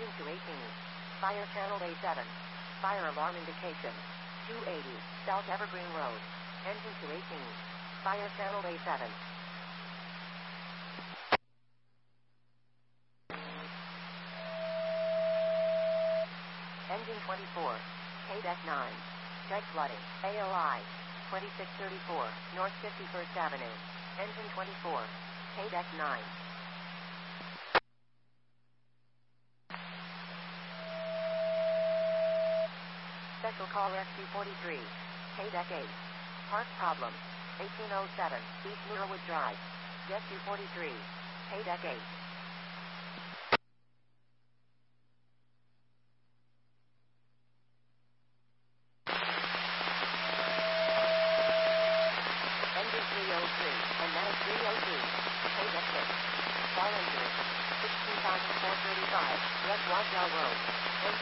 Engine to 18. Fire channel A7. Fire alarm indication. 280, South Evergreen Road. Engine to 18. Fire channel A7. Engine 24. KDEC 9. Check flooding. AOI. 2634, North 51st Avenue. Engine 24. KDEC 9. Special call Rescue 43. KDEC 8. Park problem. 1807, East Muirwood Drive. Rescue 43. KDEC 8. Engine 303, and now 302. KDEC 6. Fall injury. 16,435, West Waddell Road. Engine